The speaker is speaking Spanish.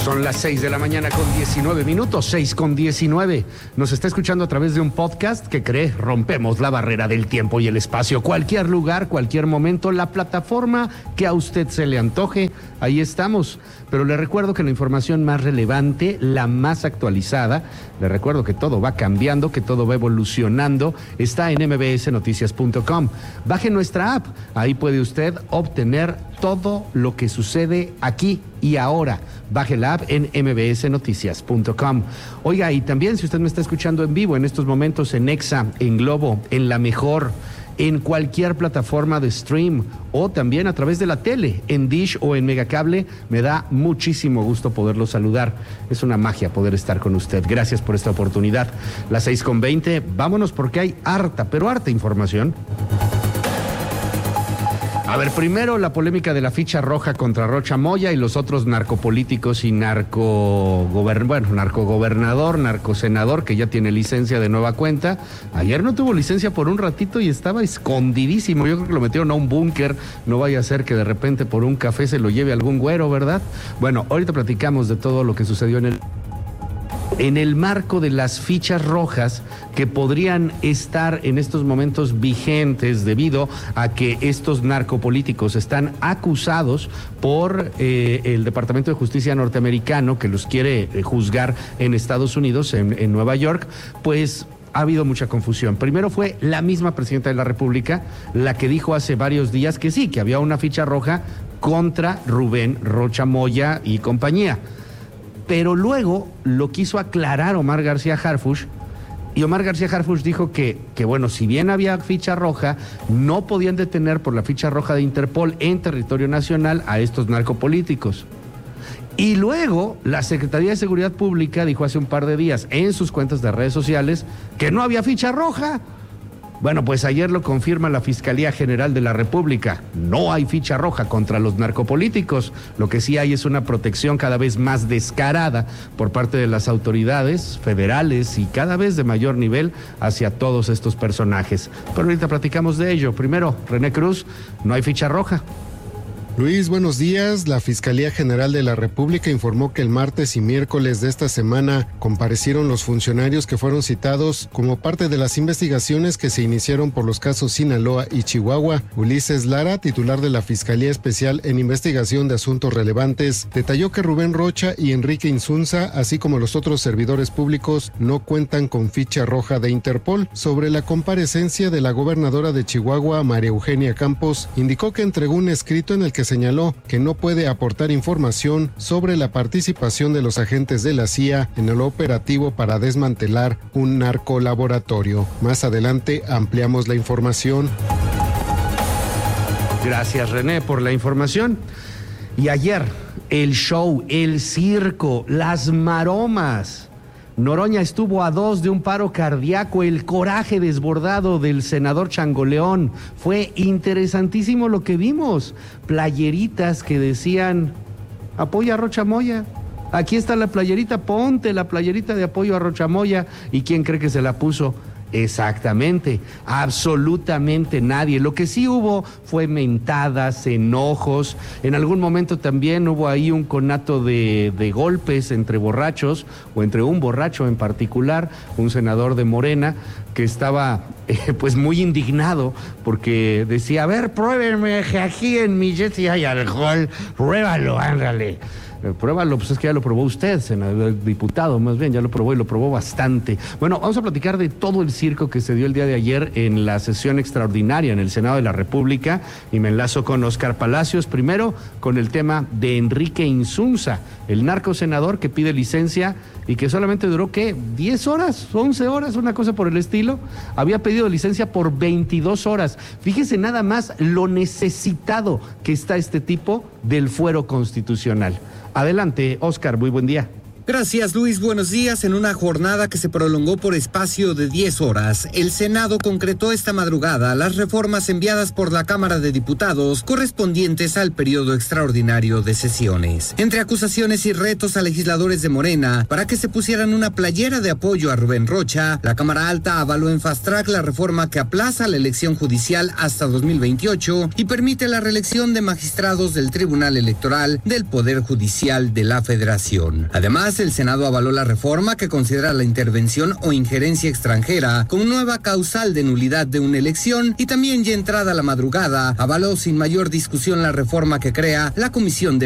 Son las 6 de la mañana con 19 minutos, 6 con 19. Nos está escuchando a través de un podcast que cree rompemos la barrera del tiempo y el espacio. Cualquier lugar, cualquier momento, la plataforma que a usted se le antoje, ahí estamos. Pero le recuerdo que la información más relevante, la más actualizada, le recuerdo que todo va cambiando, que todo va evolucionando, está en mbsnoticias.com. Baje nuestra app, ahí puede usted obtener todo lo que sucede aquí y ahora. Baje la app en mbsnoticias.com. Oiga, y también si usted me está escuchando en vivo en estos momentos en Exa, en Globo, en La Mejor, en cualquier plataforma de stream o también a través de la tele, en Dish o en Megacable, me da muchísimo gusto poderlo saludar. Es una magia poder estar con usted. Gracias por esta oportunidad. Las 6:20, vámonos porque hay harta, pero harta información. A ver, primero la polémica de la ficha roja contra Rocha Moya y los otros narcopolíticos y narcogobernador, narcosenador, que ya tiene licencia de nueva cuenta. Ayer no tuvo licencia por un ratito y estaba escondidísimo. Yo creo que lo metieron a un búnker. No vaya a ser que de repente por un café se lo lleve algún güero, ¿verdad? Bueno, ahorita platicamos de todo lo que sucedió en el marco de las fichas rojas que podrían estar en estos momentos vigentes debido a que estos narcopolíticos están acusados por el Departamento de Justicia norteamericano que los quiere juzgar en Estados Unidos, en Nueva York, pues ha habido mucha confusión. Primero fue la misma presidenta de la República la que dijo hace varios días que sí, que había una ficha roja contra Rubén Rocha Moya y compañía. Pero luego lo quiso aclarar Omar García Harfuch, y Omar García Harfuch dijo que bueno, si bien había ficha roja, no podían detener por la ficha roja de Interpol en territorio nacional a estos narcopolíticos. Y luego la Secretaría de Seguridad Pública dijo hace un par de días en sus cuentas de redes sociales que no había ficha roja. Bueno, pues ayer lo confirma la Fiscalía General de la República. No hay ficha roja contra los narcopolíticos. Lo que sí hay es una protección cada vez más descarada por parte de las autoridades federales y cada vez de mayor nivel hacia todos estos personajes. Pero ahorita platicamos de ello. Primero, René Cruz, no hay ficha roja. Luis, buenos días. La Fiscalía General de la República informó que el martes y miércoles de esta semana comparecieron los funcionarios que fueron citados como parte de las investigaciones que se iniciaron por los casos Sinaloa y Chihuahua. Ulises Lara, titular de la Fiscalía Especial en Investigación de Asuntos Relevantes, detalló que Rubén Rocha y Enrique Insunza, así como los otros servidores públicos, no cuentan con ficha roja de Interpol. Sobre la comparecencia de la gobernadora de Chihuahua, María Eugenia Campos, indicó que entregó un escrito en el que señaló que no puede aportar información sobre la participación de los agentes de la CIA en el operativo para desmantelar un narcolaboratorio. Más adelante ampliamos la información. Gracias, René, por la información. Y ayer, el show, el circo, las maromas. Noroña estuvo a 2 de un paro cardíaco, el coraje desbordado del senador Changoleón. Fue interesantísimo lo que vimos. Playeritas que decían, apoya a Rocha Moya. Aquí está la playerita, ponte la playerita de apoyo a Rocha Moya. ¿Y quién cree que se la puso? Exactamente, absolutamente nadie. Lo que sí hubo fue mentadas, enojos. En algún momento también hubo ahí un conato de golpes entre borrachos, o entre un borracho en particular, un senador de Morena, que estaba pues muy indignado porque decía, a ver, pruébenme que aquí en mi jet hay alcohol, pruébalo, ándale. Pruébalo, pues es que ya lo probó usted, senador, diputado, más bien, ya lo probó y lo probó bastante. Bueno, vamos a platicar de todo el circo que se dio el día de ayer en la sesión extraordinaria en el Senado de la República, y me enlazo con Oscar Palacios, primero con el tema de Enrique Insunza, el narcosenador que pide licencia y que solamente duró, ¿qué? 10 horas, 11 horas, una cosa por el estilo. Había pedido licencia por 22 horas. Fíjese nada más lo necesitado que está este tipo del fuero constitucional. Adelante, Oscar, muy buen día. Gracias, Luis. Buenos días. En una jornada que se prolongó por espacio de 10 horas, el Senado concretó esta madrugada las reformas enviadas por la Cámara de Diputados correspondientes al periodo extraordinario de sesiones. Entre acusaciones y retos a legisladores de Morena para que se pusieran una playera de apoyo a Rubén Rocha, la Cámara Alta avaló en fast track la reforma que aplaza la elección judicial hasta 2028 y permite la reelección de magistrados del Tribunal Electoral del Poder Judicial de la Federación. Además, el Senado avaló la reforma que considera la intervención o injerencia extranjera como nueva causal de nulidad de una elección y también, ya entrada la madrugada, avaló sin mayor discusión la reforma que crea la Comisión de